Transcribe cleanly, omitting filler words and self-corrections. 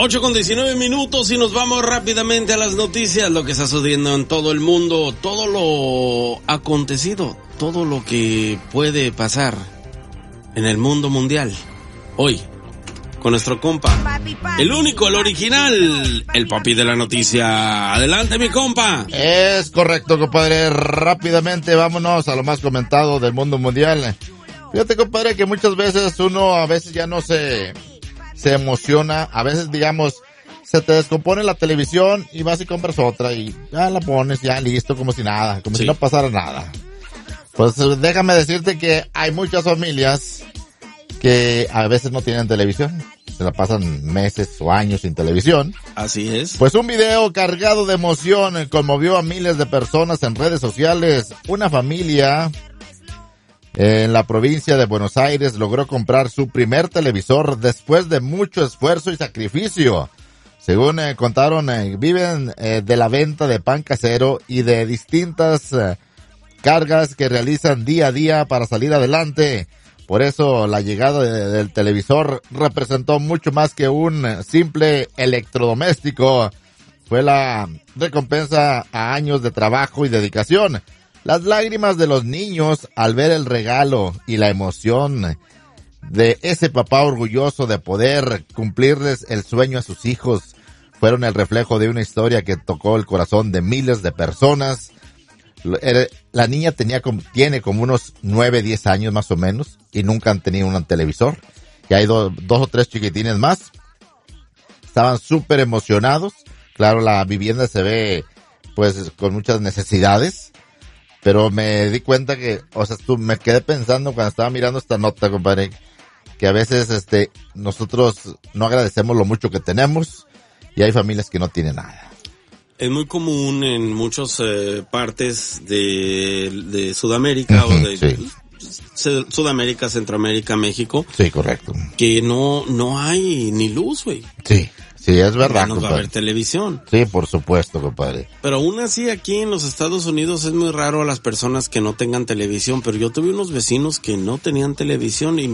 8:19 y nos vamos rápidamente a las noticias, lo que está sucediendo en todo el mundo, todo lo acontecido, todo lo que puede pasar en el mundo mundial. Hoy, con nuestro compa, el único, el original, el papi de la noticia. Adelante, mi compa. Es correcto, compadre. Rápidamente vámonos a lo más comentado del mundo mundial. Fíjate, compadre, que muchas veces uno a veces ya no se emociona, a veces, digamos, se te descompone la televisión y vas y compras otra y ya la pones, ya listo, como si nada, como si no pasara nada. Pues déjame decirte que hay muchas familias que a veces no tienen televisión, se la pasan meses o años sin televisión. Así es. Pues un video cargado de emoción conmovió a miles de personas en redes sociales. Una familia en la provincia de Buenos Aires logró comprar su primer televisor después de mucho esfuerzo y sacrificio. Según contaron, viven de la venta de pan casero y de distintas cargas que realizan día a día para salir adelante. Por eso la llegada del televisor representó mucho más que un simple electrodoméstico. Fue la recompensa a años de trabajo y dedicación. Las lágrimas de los niños al ver el regalo y la emoción de ese papá orgulloso de poder cumplirles el sueño a sus hijos fueron el reflejo de una historia que tocó el corazón de miles de personas. La niña tiene como unos 9, 10 años más o menos y nunca han tenido un televisor. Y hay dos o tres chiquitines más. Estaban súper emocionados. Claro, la vivienda se ve pues con muchas necesidades. Pero me di cuenta que, me quedé pensando cuando estaba mirando esta nota, compadre, que a veces, nosotros no agradecemos lo mucho que tenemos y hay familias que no tienen nada. Es muy común en muchas partes de Sudamérica, o de Sudamérica, Centroamérica, México. Sí, correcto. Que no hay ni luz, güey. Sí, es verdad, no va a haber televisión. Sí, por supuesto, compadre. Pero aún así aquí en los Estados Unidos es muy raro a las personas que no tengan televisión, pero yo tuve unos vecinos que no tenían televisión y